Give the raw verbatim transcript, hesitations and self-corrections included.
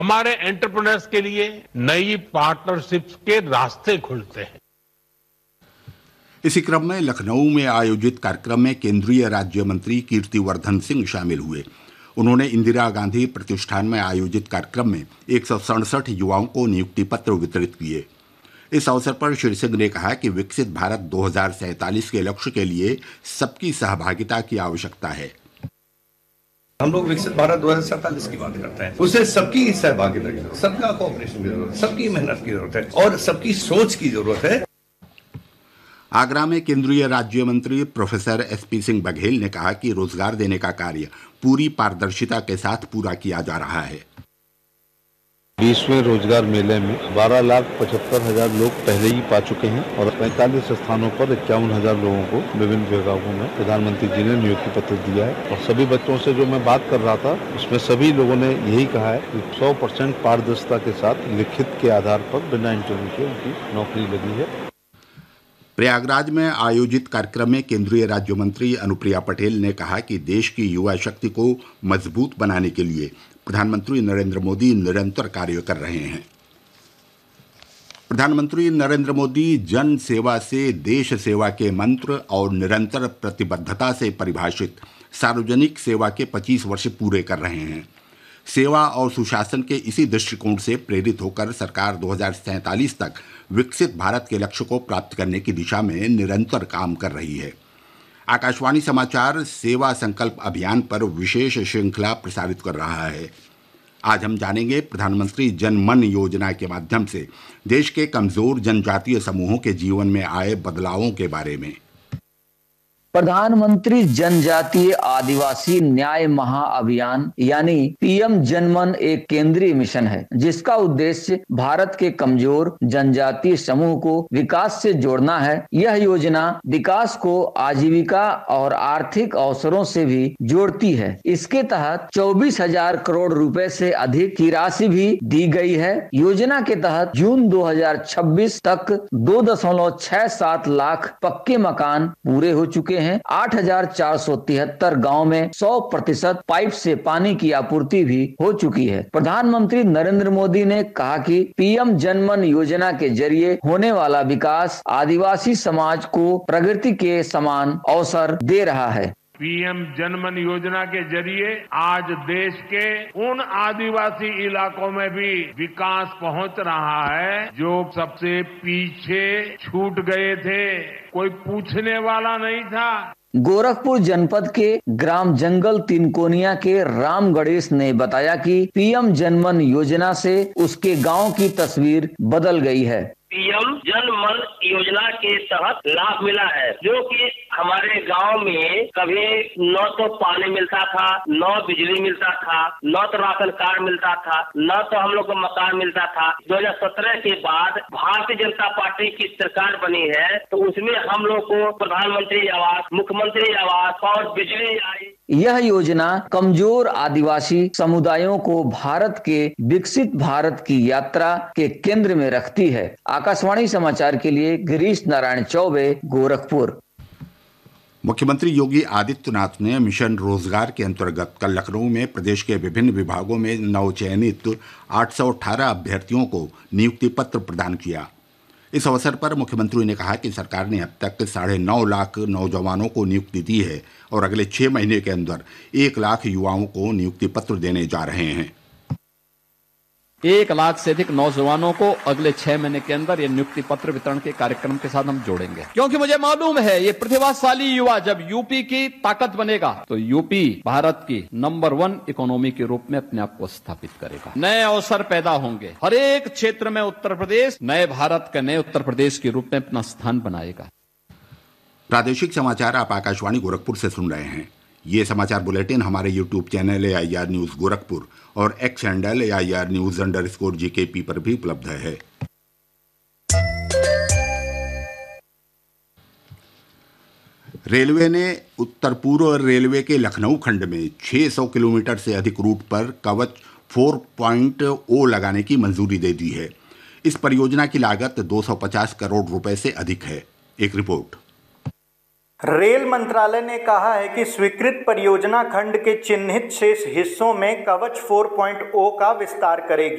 हमारे एंटरप्रेन्योर्स के लिए नई पार्टनरशिप्स के रास्ते खुलते हैं। इसी क्रम में लखनऊ में आयोजित कार्यक्रम में केंद्रीय राज्य मंत्री कीर्तिवर्धन सिंह शामिल हुए। उन्होंने इंदिरा गांधी प्रतिष्ठान में आयोजित कार्यक्रम में एक सौ सड़सठ युवाओं को नियुक्ति पत्र वितरित किए। इस अवसर पर श्री सिंह ने कहा कि विकसित भारत दो हजार सैंतालीस के लक्ष्य के लिए सबकी सहभागिता की आवश्यकता है। हम लोग विकसित भारत दो हजार सैंतालीस की बात करते हैं, उसे सबकी सहभागिता की जरूरत, सबका कोऑपरेशन की जरूरत, सबकी मेहनत की जरूरत है और सबकी सोच की जरूरत है। आगरा में केंद्रीय राज्य मंत्री professor S P Singh Baghel ने कहा कि रोजगार देने का कार्य पूरी पारदर्शिता के साथ पूरा किया जा रहा है। बीसवें रोजगार मेले में बारह लाख पचहत्तर हजार लोग पहले ही पा चुके हैं और पैंतालीस स्थानों पर इक्यावन हजार लोगों को विभिन्न विभागों में प्रधानमंत्री जी ने नियुक्ति पत्र दिया है। और सभी बच्चों से जो मैं बात कर रहा था उसमें सभी लोगों ने यही कहा है कि सौ परसेंट पारदर्शिता के साथ लिखित के आधार पर बिना इंटरव्यू के उनकी नौकरी लगी है। प्रयागराज में आयोजित कार्यक्रम में केंद्रीय राज्य मंत्री अनुप्रिया पटेल ने कहा कि देश की युवा शक्ति को मजबूत बनाने के लिए प्रधानमंत्री नरेंद्र मोदी निरंतर कार्य कर रहे हैं। प्रधानमंत्री नरेंद्र मोदी जन सेवा से देश सेवा के मंत्र और निरंतर प्रतिबद्धता से परिभाषित सार्वजनिक सेवा के पच्चीस वर्ष पूरे कर रहे हैं। सेवा और सुशासन के इसी दृष्टिकोण से प्रेरित होकर सरकार दो हजार सैंतालीस तक विकसित भारत के लक्ष्य को प्राप्त करने की दिशा में निरंतर काम कर रही है। आकाशवाणी समाचार सेवा संकल्प अभियान पर विशेष श्रृंखला प्रसारित कर रहा है। आज हम जानेंगे प्रधानमंत्री जन मन योजना के माध्यम से देश के कमजोर जनजातीय समूहों के जीवन में आए बदलावों के बारे में। प्रधानमंत्री जनजातीय आदिवासी न्याय महाअभियान यानी पीएम जनमन एक केंद्रीय मिशन है जिसका उद्देश्य भारत के कमजोर जनजातीय समूह को विकास से जोड़ना है। यह योजना विकास को आजीविका और आर्थिक अवसरों से भी जोड़ती है। इसके तहत चौबीस हजार करोड़ रुपए से अधिक की राशि भी दी गई है। योजना के तहत जून दो हजार छब्बीस तक दो दशमलव छह सात लाख पक्के मकान पूरे हो चुके हैं। आठ हजार चार सौ तिहत्तर गाँव में सौ प्रतिशत पाइप से पानी की आपूर्ति भी हो चुकी है। प्रधानमंत्री नरेंद्र मोदी ने कहा कि पीएम जनमन योजना के जरिए होने वाला विकास आदिवासी समाज को प्रगति के समान अवसर दे रहा है। पीएम जनमन योजना के जरिए आज देश के उन आदिवासी इलाकों में भी विकास पहुंच रहा है जो सबसे पीछे छूट गए थे। कोई पूछने वाला नहीं था। गोरखपुर जनपद के ग्राम जंगल तिनकोनिया के राम गणेश ने बताया कि पीएम जनमन योजना से उसके गांव की तस्वीर बदल गई है। पीएम जन मन योजना के तहत लाभ मिला है जो कि हमारे गांव में कभी न तो पानी मिलता था, न बिजली मिलता था, न तो राशन कार्ड मिलता था, न तो हम लोग को मकान मिलता था। दो हजार सत्रह के बाद भारतीय जनता पार्टी की सरकार बनी है तो उसमें हम लोग को प्रधानमंत्री आवास, मुख्यमंत्री आवास और बिजली आई। यह योजना कमजोर आदिवासी समुदायों को भारत के विकसित भारत की यात्रा के केंद्र में रखती है। आकाशवाणी समाचार के लिए गिरीश नारायण चौबे, गोरखपुर। मुख्यमंत्री योगी आदित्यनाथ ने मिशन रोजगार के अंतर्गत कल लखनऊ में प्रदेश के विभिन्न विभागों में नवचयनित आठ सौ अठारह अभ्यर्थियों को नियुक्ति पत्र प्रदान किया। इस अवसर पर मुख्यमंत्री ने कहा कि सरकार ने अब तक साढ़े नौ लाख नौजवानों को नियुक्ति दी है और अगले छह महीने के अंदर एक लाख युवाओं को नियुक्ति पत्र देने जा रहे हैं। एक लाख से अधिक नौजवानों को अगले छह महीने के अंदर ये नियुक्ति पत्र वितरण के कार्यक्रम के साथ हम जोड़ेंगे, क्योंकि मुझे मालूम है ये प्रतिभाशाली युवा जब यूपी की ताकत बनेगा तो यूपी भारत की नंबर वन इकोनॉमी के रूप में अपने आप को स्थापित करेगा। नए अवसर पैदा होंगे, हर एक क्षेत्र में उत्तर प्रदेश नए भारत के नए उत्तर प्रदेश के रूप में अपना स्थान बनाएगा। प्रादेशिक समाचार आप आकाशवाणी गोरखपुर से सुन रहे हैं। ये समाचार बुलेटिन हमारे YouTube channel A I R news Gorakhpur और x handle A I R news under score जी के पी पर भी उपलब्ध है। रेलवे ने उत्तर पूर्व रेलवे के लखनऊ खंड में छह सौ किलोमीटर से अधिक रूट पर कवच चार पॉइंट ओ लगाने की मंजूरी दे दी है। इस परियोजना की लागत दो सौ पचास करोड़ रुपए से अधिक है। एक रिपोर्ट। रेल मंत्रालय ने कहा है कि स्वीकृत परियोजना खंड के चिन्हित शेष हिस्सों में कवच चार पॉइंट ओ का विस्तार करेगी।